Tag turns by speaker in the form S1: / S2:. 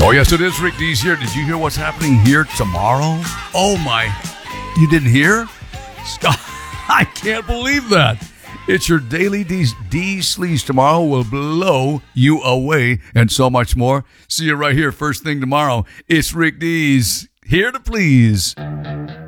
S1: Oh, yes, it is Rick Dees here. Did you hear what's happening here tomorrow? Oh, my. You didn't hear? Stop. I can't believe that. It's your daily D Sleaze tomorrow will blow you away and so much more. See you right here first thing tomorrow. It's Rick Dees, here to please.